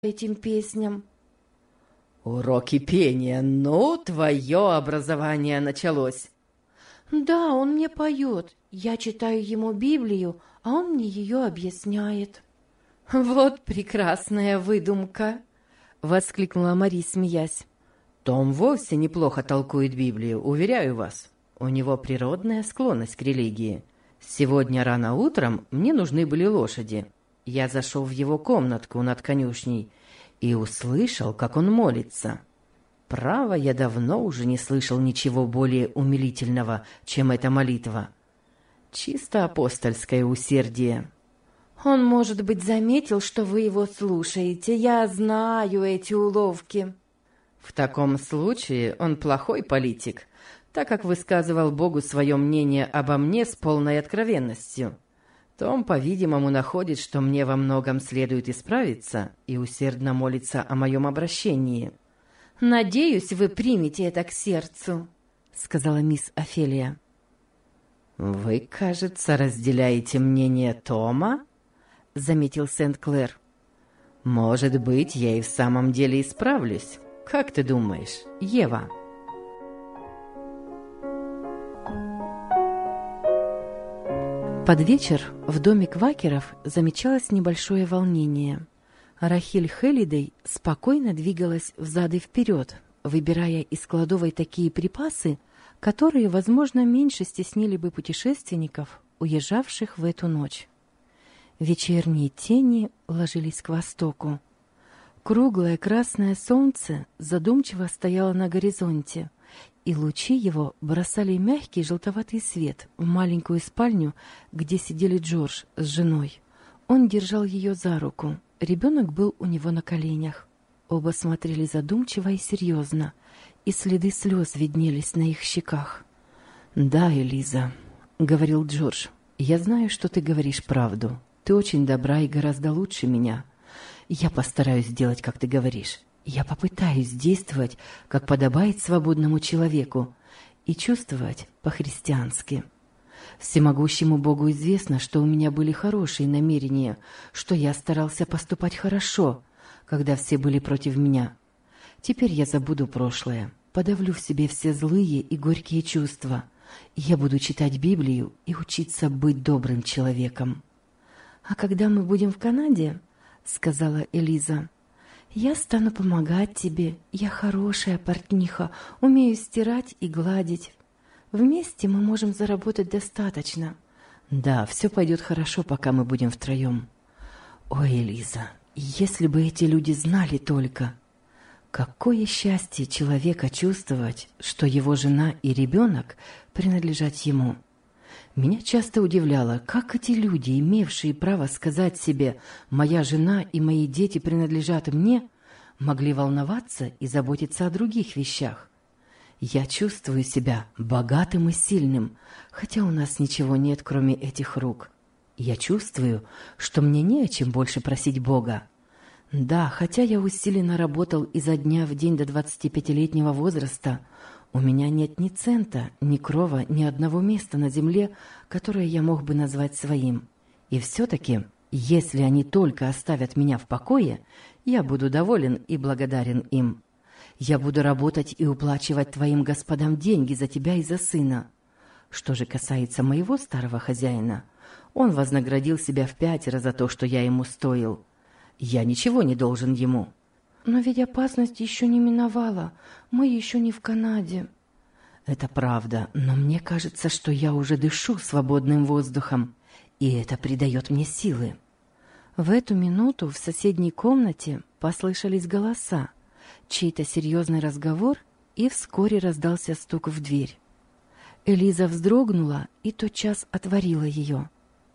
этим песням. Уроки пения. Ну, твое образование началось. Да, он мне поет. Я читаю ему Библию, а он мне ее объясняет. Вот прекрасная выдумка, воскликнула Мари, смеясь. Том вовсе неплохо толкует Библию, уверяю вас. У него природная склонность к религии. Сегодня рано утром мне нужны были лошади. Я зашел в его комнатку над конюшней и услышал, как он молится. Право, я давно уже не слышал ничего более умилительного, чем эта молитва. Чисто апостольское усердие. Он, может быть, заметил, что вы его слушаете. Я знаю эти уловки. В таком случае он плохой политик, так как высказывал Богу свое мнение обо мне с полной откровенностью. Том, по-видимому, находит, что мне во многом следует исправиться и усердно молится о моем обращении. «Надеюсь, вы примете это к сердцу», — сказала мисс Офелия. «Вы, кажется, разделяете мнение Тома?» — заметил Сент-Клэр. «Может быть, я и в самом деле исправлюсь. Как ты думаешь, Ева?» Под вечер в доме квакеров замечалось небольшое волнение. Рахиль Хеллидей спокойно двигалась взад и вперед, выбирая из кладовой такие припасы, которые, возможно, меньше стеснили бы путешественников, уезжавших в эту ночь. Вечерние тени ложились к востоку. Круглое красное солнце задумчиво стояло на горизонте, и лучи его бросали мягкий желтоватый свет в маленькую спальню, где сидели Джордж с женой. Он держал ее за руку. Ребенок был у него на коленях. Оба смотрели задумчиво и серьезно, и следы слез виднелись на их щеках. «Да, Элиза», — говорил Джордж, — «я знаю, что ты говоришь правду. Ты очень добра и гораздо лучше меня. Я постараюсь сделать, как ты говоришь. Я попытаюсь действовать, как подобает свободному человеку, и чувствовать по-христиански. Всемогущему Богу известно, что у меня были хорошие намерения, что я старался поступать хорошо, когда все были против меня. Теперь я забуду прошлое, подавлю в себе все злые и горькие чувства. Я буду читать Библию и учиться быть добрым человеком». «А когда мы будем в Канаде, — сказала Элиза, — я стану помогать тебе. Я хорошая портниха, умею стирать и гладить. Вместе мы можем заработать достаточно». «Да, все пойдет хорошо, пока мы будем втроем». «Ой, Элиза, если бы эти люди знали только...» Какое счастье человека чувствовать, что его жена и ребенок принадлежат ему. Меня часто удивляло, как эти люди, имевшие право сказать себе «моя жена и мои дети принадлежат мне», могли волноваться и заботиться о других вещах. Я чувствую себя богатым и сильным, хотя у нас ничего нет, кроме этих рук. Я чувствую, что мне не о чем больше просить Бога. Да, хотя я усиленно работал изо дня в день до 25-летнего возраста, у меня нет ни цента, ни крова, ни одного места на земле, которое я мог бы назвать своим. И все-таки, если они только оставят меня в покое, я буду доволен и благодарен им. Я буду работать и уплачивать твоим господам деньги за тебя и за сына. Что же касается моего старого хозяина, он вознаградил себя в 5 за то, что я ему стоил. Я ничего не должен ему». «Но ведь опасность еще не миновала. Мы еще не в Канаде». «Это правда, но мне кажется, что я уже дышу свободным воздухом, и это придает мне силы». В эту минуту в соседней комнате послышались голоса, чей-то серьезный разговор, и вскоре раздался стук в дверь. Элиза вздрогнула и тотчас отворила ее.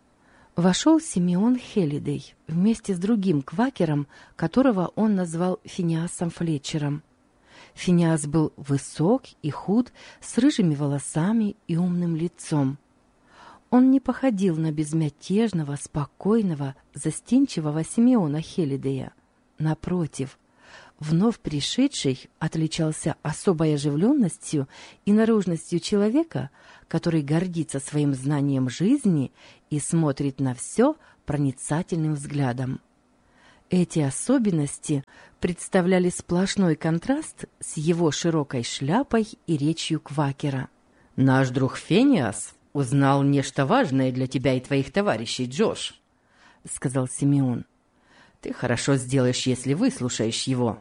Вошел Симеон Хеллидей вместе с другим квакером, которого он назвал Финиасом Флетчером. Финиас был высок и худ, с рыжими волосами и умным лицом. Он не походил на безмятежного, спокойного, застенчивого Симеона Хеллидея. Напротив, вновь пришедший отличался особой оживленностью и наружностью человека, который гордится своим знанием жизни и смотрит на все проницательным взглядом. Эти особенности представляли сплошной контраст с его широкой шляпой и речью квакера. «Наш друг Финиас узнал нечто важное для тебя и твоих товарищей, Джош», — сказал Симеон. «Ты хорошо сделаешь, если выслушаешь его».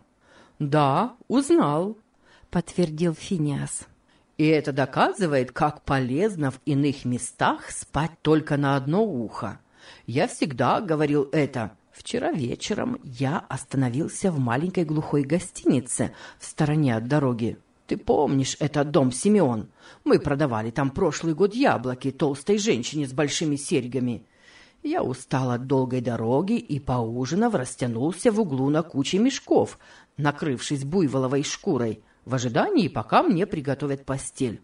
«Да, узнал», — подтвердил Финиас. «И это доказывает, как полезно в иных местах спать только на одно ухо. Я всегда говорил это. Вчера вечером я остановился в маленькой глухой гостинице в стороне от дороги. Ты помнишь этот дом, Симеон? Мы продавали там прошлый год яблоки толстой женщине с большими серьгами. Я устал от долгой дороги и, поужинав, растянулся в углу на куче мешков, накрывшись буйволовой шкурой, в ожидании, пока мне приготовят постель.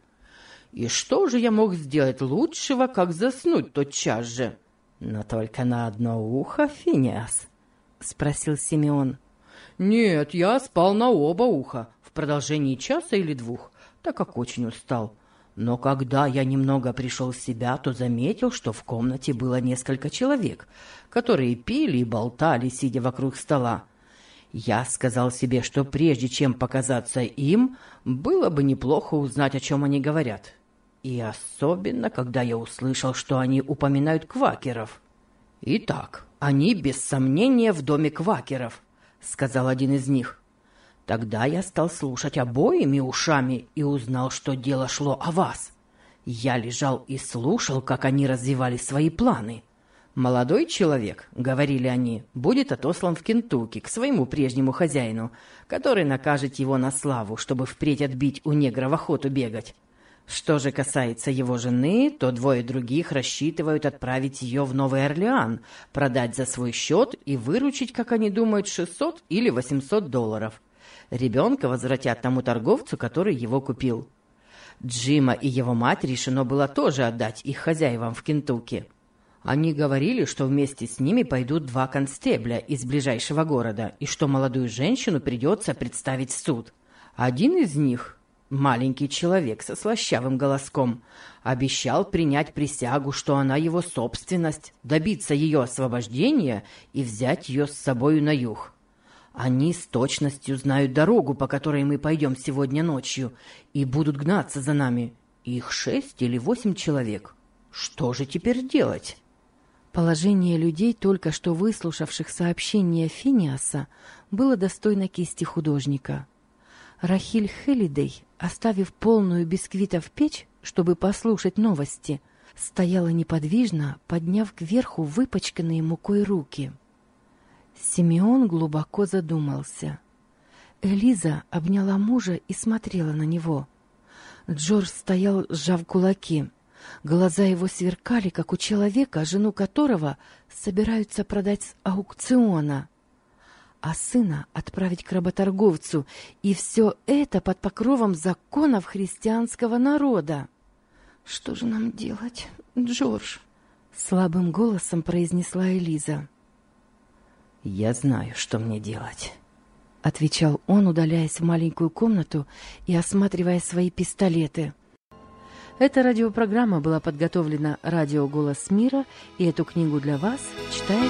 И что же я мог сделать лучшего, как заснуть тотчас же?» «Но только на одно ухо, Финиас?» — спросил Симеон. «Нет, я спал на оба уха в продолжении часа или двух, так как очень устал. Но когда я немного пришел в себя, то заметил, что в комнате было несколько человек, которые пили и болтали, сидя вокруг стола. Я сказал себе, что прежде чем показаться им, было бы неплохо узнать, о чем они говорят. И особенно, когда я услышал, что они упоминают квакеров. «Итак, они без сомнения в доме квакеров», — сказал один из них. Тогда я стал слушать обоими ушами и узнал, что дело шло о вас. Я лежал и слушал, как они развивали свои планы. «Молодой человек, — говорили они, — будет отослан в Кентукки к своему прежнему хозяину, который накажет его на славу, чтобы впредь отбить у негров охоту бегать. Что же касается его жены, то двое других рассчитывают отправить ее в Новый Орлеан, продать за свой счет и выручить, как они думают, $600 или $800. Ребенка возвратят тому торговцу, который его купил. Джима и его мать решено было тоже отдать их хозяевам в Кентукки. Они говорили, что вместе с ними пойдут 2 констебля из ближайшего города, и что молодую женщину придется представить в суд. Один из них, маленький человек со слащавым голоском, обещал принять присягу, что она его собственность, добиться ее освобождения и взять ее с собою на юг. Они с точностью знают дорогу, по которой мы пойдем сегодня ночью, и будут гнаться за нами. Их 6 или 8 человек. Что же теперь делать?» Положение людей, только что выслушавших сообщение Финиаса, было достойно кисти художника. Рахиль Хелидей, оставив полную бисквитов печь, чтобы послушать новости, стояла неподвижно, подняв кверху выпачканные мукой руки. Симеон глубоко задумался. Элиза обняла мужа и смотрела на него. Джордж стоял, сжав кулаки. Глаза его сверкали, как у человека, жену которого собираются продать с аукциона, а сына отправить к работорговцу, и все это под покровом законов христианского народа. «Что же нам делать, Джордж?» — слабым голосом произнесла Элиза. «Я знаю, что мне делать», — отвечал он, удаляясь в маленькую комнату и осматривая свои пистолеты. Эта радиопрограмма была подготовлена радио «Голос мира», и эту книгу для вас читает